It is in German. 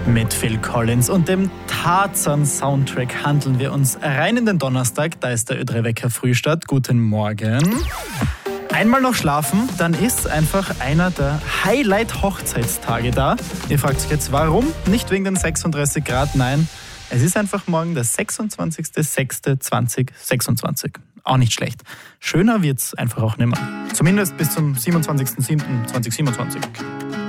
Mit Phil Collins und dem Tarzan-Soundtrack handeln wir uns rein in den Donnerstag. Da ist der Ö3-Wecker Frühstart. Guten Morgen. Einmal noch schlafen, dann ist einfach einer der Highlight-Hochzeitstage da. Ihr fragt euch jetzt, warum? Nicht wegen den 36 Grad, nein. Es ist einfach morgen der 26.06.2026. Auch nicht schlecht. Schöner wird's einfach auch nimmer. Zumindest bis zum 27.07.2027.